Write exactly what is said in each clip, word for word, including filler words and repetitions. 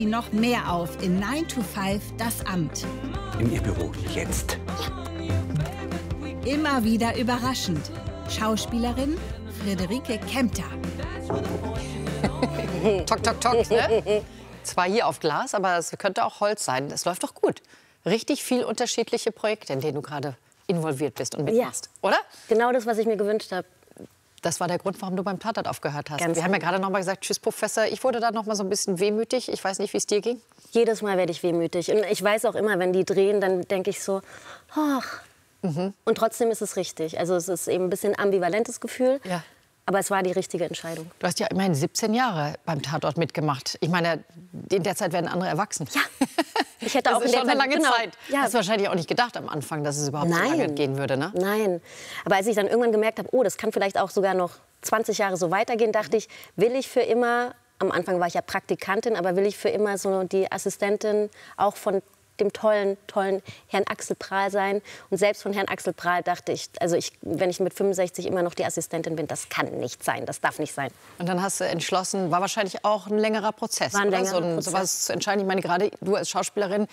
Noch mehr auf in nine to five das Amt. In Ihr Büro, jetzt. Immer wieder überraschend. Schauspielerin Friederike Kempter. Tok, tok, tok, ne? Zwar hier auf Glas, aber es könnte auch Holz sein. Es läuft doch gut. Richtig viel unterschiedliche Projekte, in denen du gerade involviert bist und mitmachst, ja. Oder? Genau das, was ich mir gewünscht habe. Das war der Grund, warum du beim Tatort aufgehört hast. Ganz Wir haben ja gerade noch mal gesagt, tschüss, Professor. Ich wurde da noch mal so ein bisschen wehmütig. Ich weiß nicht, wie es dir ging. Jedes Mal werde ich wehmütig. Und ich weiß auch immer, wenn die drehen, dann denke ich so, ach. Mhm. Und trotzdem ist es richtig. Also es ist eben ein bisschen ein ambivalentes Gefühl. Ja. Aber es war die richtige Entscheidung. Du hast ja immerhin siebzehn Jahre beim Tatort mitgemacht. Ich meine, in der Zeit werden andere erwachsen. Ja. Ich hätte das auch ist in der schon eine Zeit, lange genau. Zeit. Ja. Hast du wahrscheinlich auch nicht gedacht am Anfang, dass es überhaupt Nein. so lange gehen würde, ne? Nein. Aber als ich dann irgendwann gemerkt habe, oh, das kann vielleicht auch sogar noch zwanzig Jahre so weitergehen, dachte ich, will ich für immer, am Anfang war ich ja Praktikantin, aber will ich für immer so die Assistentin auch von dem tollen, tollen Herrn Axel Prahl sein. Und selbst von Herrn Axel Prahl dachte ich, also ich, wenn ich mit fünfundsechzig immer noch die Assistentin bin, das kann nicht sein, das darf nicht sein. Und dann hast du entschlossen, war wahrscheinlich auch ein längerer Prozess, war ein oder? längerer So ein, Prozess. sowas zu entscheiden. Ich meine, gerade du als Schauspielerin,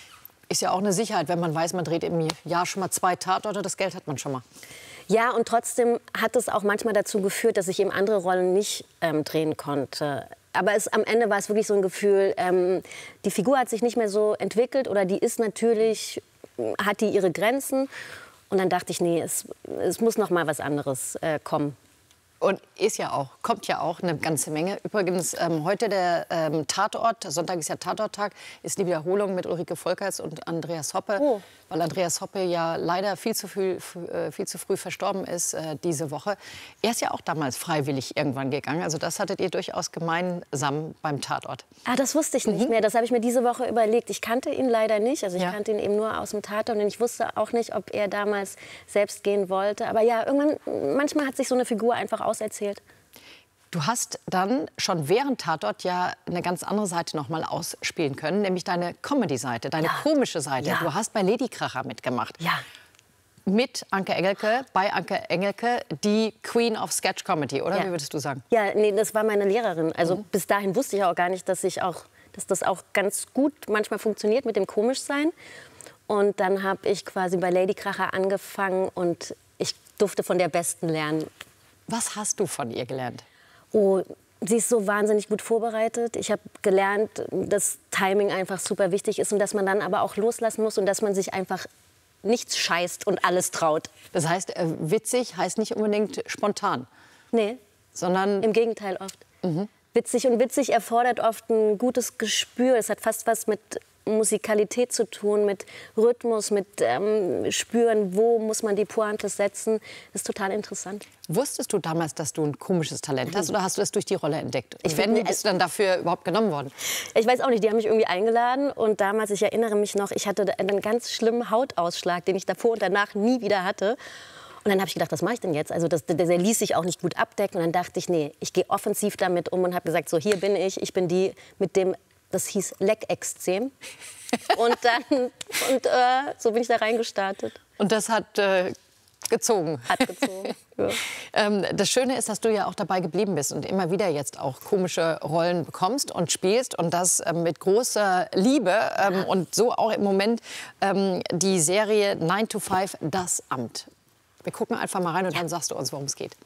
ist ja auch eine Sicherheit, wenn man weiß, man dreht im Jahr schon mal zwei Tatorte, das Geld hat man schon mal. Ja, und trotzdem hat es auch manchmal dazu geführt, dass ich eben andere Rollen nicht ähm, drehen konnte. Aber es, am Ende war es wirklich so ein Gefühl, ähm, die Figur hat sich nicht mehr so entwickelt oder die ist natürlich, hat die ihre Grenzen. Und dann dachte ich, nee, es, es muss noch mal was anderes äh, kommen. Und ist ja auch, kommt ja auch eine ganze Menge. Übrigens, ähm, heute der ähm, Tatort, Sonntag ist ja Tatorttag, ist die Wiederholung mit Ulrike Volkers und Andreas Hoppe. Oh. Weil Andreas Hoppe ja leider viel zu früh, äh, viel zu früh verstorben ist äh, diese Woche. Er ist ja auch damals freiwillig irgendwann gegangen. Also das hattet ihr durchaus gemeinsam beim Tatort. Ah, das wusste ich nicht mhm. mehr. Das habe ich mir diese Woche überlegt. Ich kannte ihn leider nicht. Also ich ja. kannte ihn eben nur aus dem Tatort. Und ich wusste auch nicht, ob er damals selbst gehen wollte. Aber ja, irgendwann, manchmal hat sich so eine Figur einfach auserzählt. Du hast dann schon während Tatort ja eine ganz andere Seite noch mal ausspielen können, nämlich deine Comedy-Seite, deine ja. komische Seite. Ja. Du hast bei Ladykracher mitgemacht. Ja. Mit Anke Engelke, bei Anke Engelke, die Queen of Sketch Comedy, oder? Ja. Wie würdest du sagen? Ja, nee, das war meine Lehrerin. Also mhm. bis dahin wusste ich auch gar nicht, dass ich auch, dass das auch ganz gut manchmal funktioniert mit dem Komischsein. Und dann habe ich quasi bei Ladykracher angefangen und ich durfte von der Besten lernen. Was hast du von ihr gelernt? Oh, sie ist so wahnsinnig gut vorbereitet. Ich habe gelernt, dass Timing einfach super wichtig ist und dass man dann aber auch loslassen muss und dass man sich einfach nichts scheißt und alles traut. Das heißt, äh, witzig heißt nicht unbedingt spontan. Nee, sondern im Gegenteil oft. Mhm. Witzig und witzig erfordert oft ein gutes Gespür. Es hat fast was mit Musikalität zu tun, mit Rhythmus, mit ähm, Spüren, wo muss man die Pointe setzen. Das ist total interessant. Wusstest du damals, dass du ein komisches Talent hast, oder hast du das durch die Rolle entdeckt? Ich Wenn, find, bist du dann dafür überhaupt genommen worden? Ich weiß auch nicht, die haben mich irgendwie eingeladen und damals, ich erinnere mich noch, ich hatte einen ganz schlimmen Hautausschlag, den ich davor und danach nie wieder hatte. Und dann habe ich gedacht, was mache ich denn jetzt? Also das, der, der ließ sich auch nicht gut abdecken. Und dann dachte ich, nee, ich gehe offensiv damit um und habe gesagt, so hier bin ich, ich bin die mit dem, das hieß Leckexzem. Und dann, und äh, so bin ich da reingestartet. Und das hat äh, gezogen. Hat gezogen, ja. ähm, das Schöne ist, dass du ja auch dabei geblieben bist und immer wieder jetzt auch komische Rollen bekommst und spielst. Und das äh, mit großer Liebe. Ähm, und so auch im Moment ähm, die Serie nine to five, das Amt. Wir gucken einfach mal rein und ja. dann sagst du uns, worum es geht.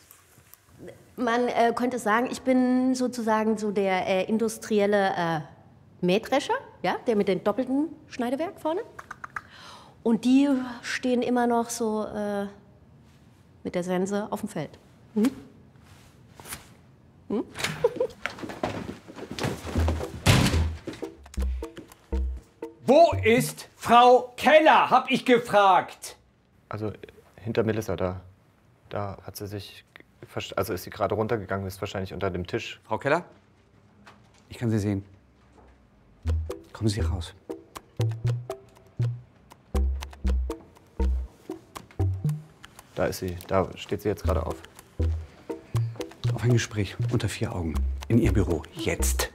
Man äh, könnte sagen, ich bin sozusagen so der äh, industrielle äh, Mähdrescher, ja, der mit dem doppelten Schneidewerk vorne. Und die stehen immer noch so äh, mit der Sense auf dem Feld. Hm? Hm? Wo ist Frau Keller, hab ich gefragt. Also hinter Melissa, da, da hat sie sich, also ist sie gerade runtergegangen, ist wahrscheinlich unter dem Tisch. Frau Keller? Ich kann Sie sehen. Kommen Sie raus. Da ist sie, da steht sie jetzt gerade auf. Auf ein Gespräch unter vier Augen. In Ihr Büro, jetzt.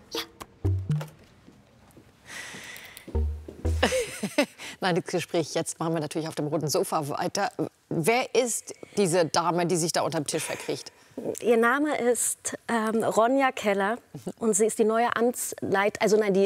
Nein, das Gespräch jetzt machen wir natürlich auf dem roten Sofa weiter. Wer ist diese Dame, die sich da unterm Tisch verkriecht? ihr Name ist ähm, Ronja Keller und sie ist die neue Amtsleit, also nein, die